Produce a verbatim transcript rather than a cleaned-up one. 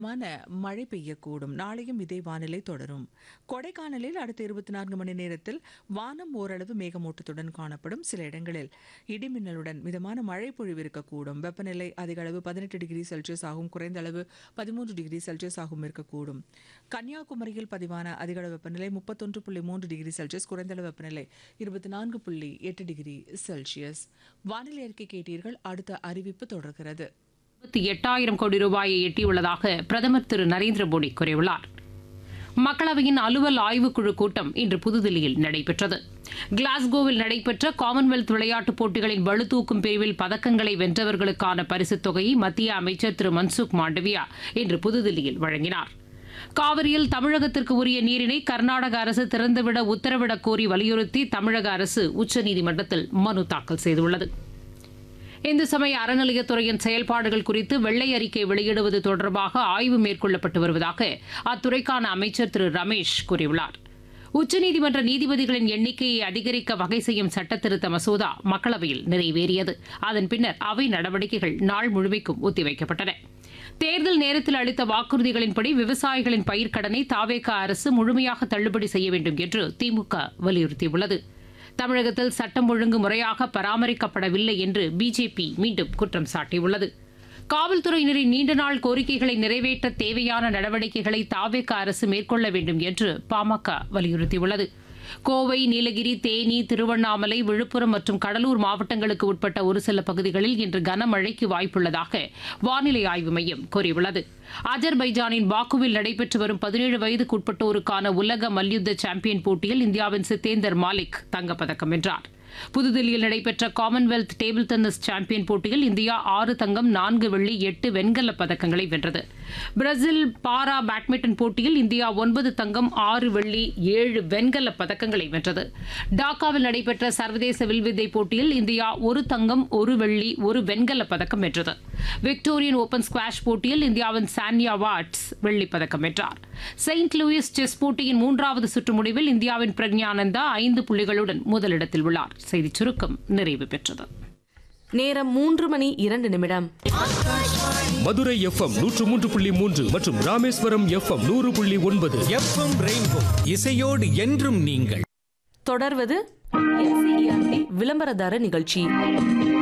மான மழை பெய்யக்கூடும். நாளையும் இதே வானிலை தொடரும். கொடைக்கானலில் அடுத்த இருபத்தி நான்கு மணி நேரத்தில் வானம் ஓரளவு மேகமூட்டத்துடன் காணப்படும். சில இடங்களில் இடிமின்னலுடன் மிதமான மழை பொழிவு இருக்கக்கூடும். வெப்பநிலை அதிக அளவு பதினெட்டு டிகிரி செல்சியஸ் ஆகும். குறைந்த அளவு பதிமூன்று டிகிரி செல்சியஸ் ஆகும் இருக்கக்கூடும். கன்னியாகுமரியில் பதிவான அதிக அளவு வெப்பநிலை முப்பத்தொன்று புள்ளி மூன்று டிகிரி செல்சியஸ், குறைந்த அளவு வெப்பநிலை இருபத்தி நான்கு புள்ளி எட்டு டிகிரி செல்சியஸ். வானிலை அறிக்கை கேட்டீர்கள். அடுத்த அறிவிப்பு தொடர்கிறது. எட்டாயிரம் கோடி ரூபாயை எட்டியுள்ளதாக பிரதமர் திரு நரேந்திர மோடி கூறியுள்ளார். மக்களவையின் அலுவல் ஆய்வுக்குழு கூட்டம் இன்று புதுதில்லியில் நடைபெற்றது. கிளாஸ்கோவில் நடைபெற்ற காமன்வெல்த் விளையாட்டுப் போட்டிகளின் பளுதூக்கும் பிரிவில் பதக்கங்களை வென்றவர்களுக்கான பரிசுத் தொகையை மத்திய அமைச்சர் திரு மன்சுக் மாண்டவியா இன்று புதுதில்லியில் வழங்கினார். காவிரியில் தமிழகத்திற்கு உரிய நீரினை கர்நாடக அரசு திறந்துவிட உத்தரவிடக் கோரி வலியுறுத்தி தமிழக அரசு உச்சநீதிமன்றத்தில் மனு தாக்கல் செய்துள்ளது. இந்து சமய அறநிலையத்துறையின் செயல்பாடுகள் குறித்து வெள்ளை அறிக்கை வெளியிடுவது தொடர்பாக ஆய்வு மேற்கொள்ளப்பட்டு வருவதாக அத்துறைக்கான அமைச்சர் திரு ரமேஷ் கூறியுள்ளார். உச்சநீதிமன்ற நீதிபதிகளின் எண்ணிக்கையை அதிகரிக்க வகை செய்யும் சட்டத்திருத்த மசோதா மக்களவையில் நிறைவேறியது. அதன் பின்னர் அவை நடவடிக்கைகள் நாள் முழுமைக்கும் ஒத்திவைக்கப்பட்டன. தேர்தல் நேரத்தில் அளித்த வாக்குறுதிகளின்படி விவசாயிகளின் பயிர்க்கடனை தாவேக அரசு முழுமையாக தள்ளுபடி செய்ய வேண்டும் என்று திமுக வலியுறுத்தியுள்ளது. தமிழகத்தில் சட்டம் ஒழுங்கு முறையாக பராமரிக்கப்படவில்லை என்று பிஜேபி மீண்டும் குற்றம் சாட்டியுள்ளது. காவல்துறையினரின் நீண்ட நாள் கோரிக்கைகளை நிறைவேற்ற தேவையான நடவடிக்கைகளை தாவேக அரசு மேற்கொள்ள வேண்டும் என்று பாமக வலியுறுத்தியுள்ளது. கோவை, நீலகிரி, தேனி, திருவண்ணாமலை, விழுப்புரம் மற்றும் கடலூர் மாவட்டங்களுக்கு உட்பட்ட ஒரு சில பகுதிகளில் இன்று கனமழைக்கு வாய்ப்புள்ளதாக வானிலை ஆய்வு மையம் கூறியுள்ளது. அஜர்பைஜானின் பாக்குவில் நடைபெற்று வரும் பதினேழு வயதுக்குட்பட்டோருக்கான உலக மல்யுத்த சாம்பியன் போட்டியில் இந்தியாவின் சித்தேந்தர் மாலிக் தங்கப்பதக்கம் வென்றார். புதுதில்லியில் நடைபெற்ற காமன்வெல்த் டேபிள் டென்னிஸ் சாம்பியன் போட்டியில் இந்தியா ஆறு தங்கம், நான்கு வெள்ளி, எட்டு வெண்கலப் பதக்கங்களை வென்றது. பிரேசில் பாரா பேட்மிண்டன் போட்டியில் இந்தியா ஒன்பது தங்கம், ஆறு வெள்ளி, ஏழு வெண்கலப் பதக்கங்களை வென்றது. டாக்காவில் நடைபெற்ற சர்வதேச வில்வித்தை போட்டியில் இந்தியா ஒரு தங்கம், ஒரு வெள்ளி, ஒரு வெண்கலப் பதக்கம் வென்றது. விக்டோரியன் ஓபன் ஸ்குவாஷ் போட்டியில் இந்தியாவின் சான்யா வாட்ஸ் வெள்ளிப் பதக்கம் வென்றார். செயின்ட் லூயிஸ் செஸ் போட்டியின் மூன்றாவது சுற்று முடிவில் இந்தியாவின் பிரக்ஞானந்தா ஐந்து புள்ளிகளுடன் முதலிடத்தில் உள்ளார். செய்திச் சுருக்கம் நிறைவு பெற்றது. நேரம் மூன்று மணி இரண்டு நிமிடம். மதுரை எஃப்எம் நூற்று மூன்று புள்ளி மூன்று மற்றும் ராமேஸ்வரம் எஃப்எம் நூறு புள்ளி ஒன்பது. எஃப்எம் ரெயின்போ இசையோடு என்றும் நீங்கள். தொடர்வது விளம்பரதார நிகழ்ச்சி.